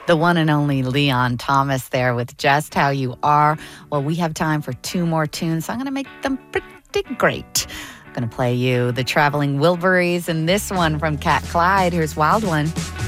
The one and only Leon Thomas there with Just How You Are. Well, we have time for 2 more tunes, so I'm going to make them pretty great. I'm going to play you the Traveling Wilburys and this one from Cat Clyde. Here's Wild One.